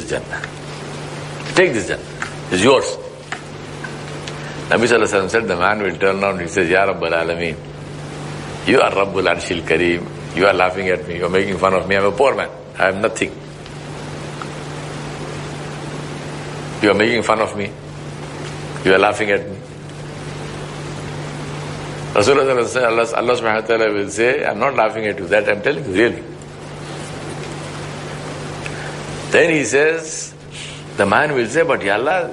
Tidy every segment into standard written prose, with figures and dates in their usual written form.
this Jannah. Take this Jannah. It's yours. Nabi Sallallahu Alaihi Wasallam said, the man will turn around and he says, Ya Rabbal Alameen, you are Rabbul Arshil Kareem. You are laughing at me. You are making fun of me. I am a poor man. I have nothing. You are making fun of me. You are laughing at me. Rasulullah Allah subhanahu wa ta'ala will say, I am not laughing at you. That I am telling you, really. Then he says, the man will say, but Ya Allah,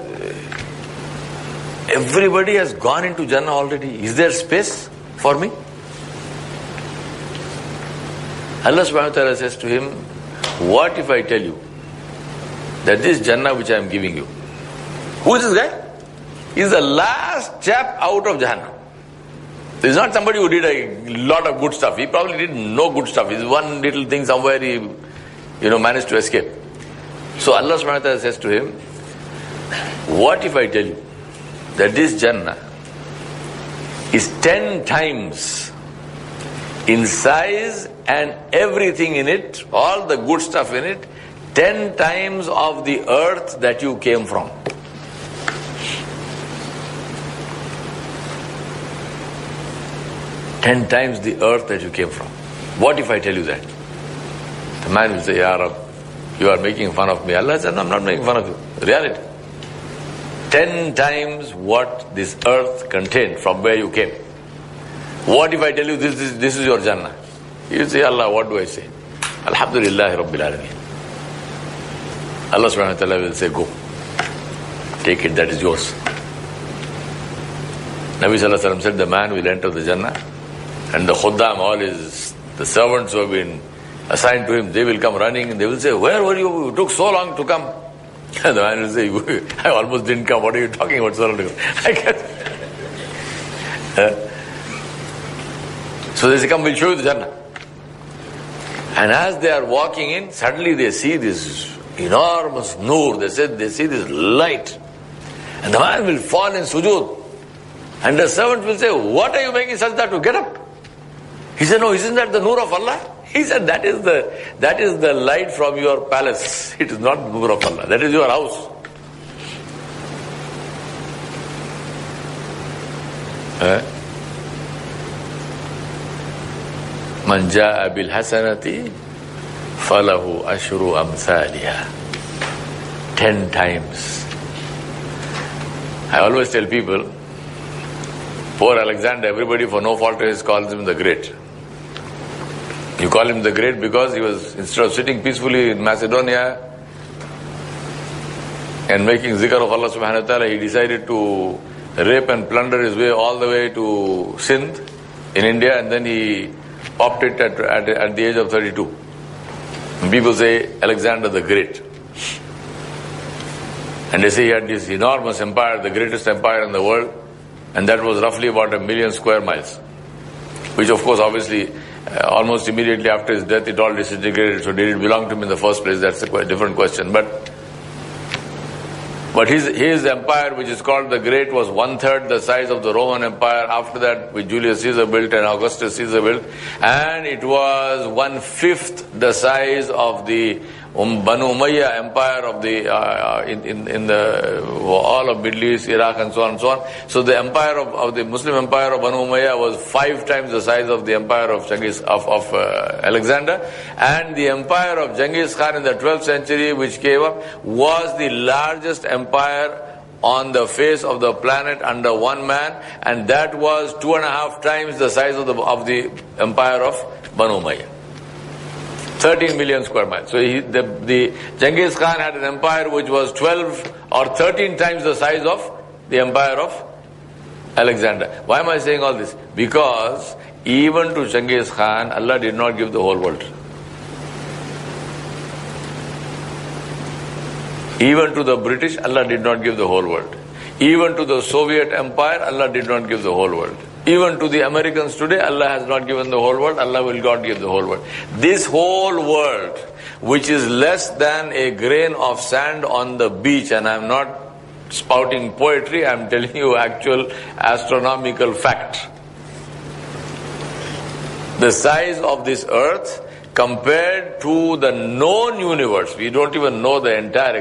everybody has gone into Jannah already. Is there space for me? Allah subhanahu wa ta'ala says to him, what if I tell you that this Jannah which I am giving you, who is this guy? He is the last chap out of Jahannam. This is not somebody who did a lot of good stuff. He probably did no good stuff. It's one little thing somewhere he managed to escape. So Allah subhanahu wa ta'ala says to him, what if I tell you that this Jannah is 10 times in size and everything in it, all the good stuff in it, 10 times of the earth that you came from. Ten times the earth that you came from. What if I tell you that? The man will say, Ya Rab, you are making fun of me. Allah said, no, I'm not making fun of you. Reality. 10 times what this earth contained from where you came. What if I tell you this is your Jannah? You say, Allah, what do I say? Alhamdulillah Rabbil Alameen. Allah subhanahu wa ta'ala will say, go. Take it, that is yours. Nabi Sallallahu Alaihi Wasallam said, the man will enter the Jannah and the khuddam, all the servants who have been assigned to him, they will come running and they will say, where were you? You took so long to come. And the man will say, I almost didn't come. What are you talking about so long to come? I guess. So they say, come, we'll show you the Jannah. And as they are walking in, suddenly they see this enormous noor. They see this light. And the man will fall in sujood. And the servant will say, what are you making sajda to? Get up. He said, no, isn't that the noor of Allah? He said, that is the light from your palace. It is not the noor of Allah. That is your house. Man jaa bil hasanati falahu ashru amthaliha. 10 times. I always tell people, poor Alexander, everybody for no fault of his calls him the Great. You call him the Great because he was, instead of sitting peacefully in Macedonia and making zikr of Allah subhanahu wa ta'ala, he decided to rape and plunder his way all the way to Sindh in India, and then he popped it at the age of 32. And people say Alexander the Great. And they say he had this enormous empire, the greatest empire in the world, and that was roughly about 1 million square miles. Which of course, obviously, almost immediately after his death, it all disintegrated. So did it belong to him in the first place? That's a quite different question. But his empire, which is called the Great, was 1/3 the size of the Roman Empire. After that, which Julius Caesar built and Augustus Caesar built, and it was 1/5 the size of the Banu Umayyah Empire of the in the all of Middle East, Iraq, and so on and so on. So the empire of the Muslim Empire of Banu Umayyah was 5 times the size of the empire of Alexander, and the empire of Genghis Khan in the 12th century, which came up, was the largest empire on the face of the planet under one man, and that was 2.5 times the size of the empire of Banu Umayyah. 13 million square miles. So the Genghis Khan had an empire which was 12 or 13 times the size of the empire of Alexander. Why am I saying all this? Because even to Genghis Khan, Allah did not give the whole world. Even to the British, Allah did not give the whole world. Even to the Soviet Empire, Allah did not give the whole world. Even to the Americans today, Allah has not given the whole world. Allah will not give the whole world. This whole world, which is less than a grain of sand on the beach, and I'm not spouting poetry, I'm telling you actual astronomical fact. The size of this earth compared to the known universe, we don't even know the entire